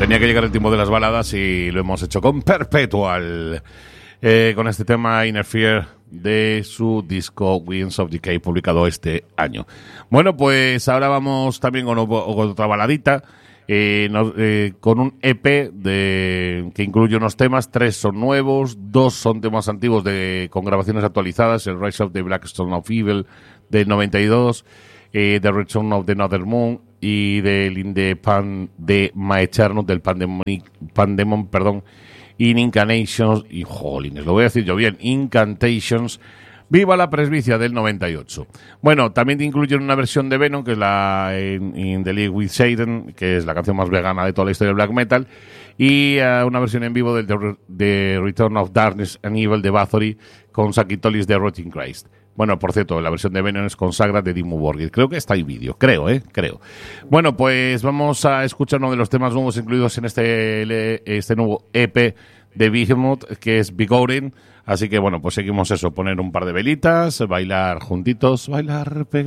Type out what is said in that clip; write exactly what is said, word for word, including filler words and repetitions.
Tenía que llegar el tiempo de las baladas y lo hemos hecho con Perpetual, eh, con este tema Inner Fear de su disco Winds of Decay, publicado este año. Bueno, pues ahora vamos también con, con otra baladita, eh, no, eh, con un E P de, que incluye unos temas. Tres son nuevos, dos son temas antiguos de, con grabaciones actualizadas: el Rise of the Blackstone of Evil del noventa y dos, eh, The Return of the Northern Moon y del In the Pan de Maeterno, del Pandemonic, Pandemon, perdón, In Incantations, y jolines, lo voy a decir yo bien, Incantations, Viva la Presbicia del noventa y ocho. Bueno, también te incluyen una versión de Venom, que es la In, in the League with Satan, que es la canción más vegana de toda la historia del black metal, y uh, una versión en vivo del The, The Return of Darkness and Evil de Bathory con Sakitolis de Rotting Christ. Bueno, por cierto, la versión de Venom es con Sagra de Dimmu Borgir. Creo que está en vídeo, creo, ¿eh? Creo. Bueno, pues vamos a escuchar uno de los temas nuevos incluidos en este, este nuevo E P de Behemoth, que es Begorin. Así que, bueno, pues seguimos eso, poner un par de velitas, bailar juntitos, bailar pegados.